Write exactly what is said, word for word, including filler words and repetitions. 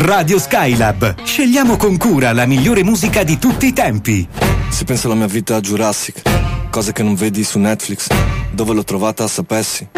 Radio Skylab. Scegliamo con cura la migliore musica di tutti i tempi. Si pensa alla mia vita a Jurassic, cose che non vedi su Netflix. Dove l'ho trovata sapessi.